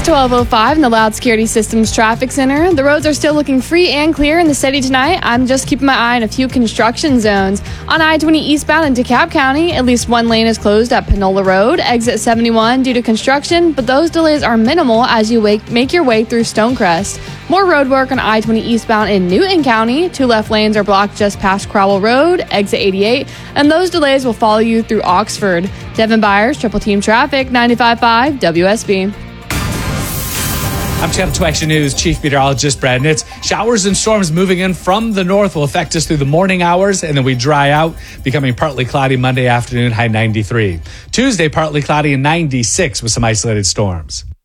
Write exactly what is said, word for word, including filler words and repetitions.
twelve oh five in the Loud Security Systems Traffic Center. The roads are still looking free and clear in the city tonight. I'm just keeping my eye on a few construction zones. On I twenty eastbound in DeKalb County, at least one lane is closed at Panola Road, exit seventy-one due to construction, but those delays are minimal as you wake, make your way through Stonecrest. More road work on I twenty eastbound in Newton County. Two left lanes are blocked just past Crowell Road, exit eighty-eight, and those delays will follow you through Oxford. Devin Byers, Triple Team Traffic, ninety-five point five W S B. I'm Channel two Action News Chief Meteorologist Brad Nitz. Showers and storms moving in from the north will affect us through the morning hours, and then we dry out, becoming partly cloudy Monday afternoon, high ninety-three. Tuesday, partly cloudy and ninety-six with some isolated storms.